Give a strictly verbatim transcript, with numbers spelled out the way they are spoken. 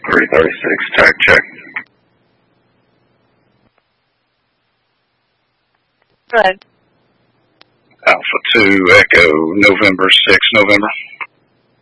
three thirty-six, tag check. Go ahead. Alpha two, Echo, November sixth, November.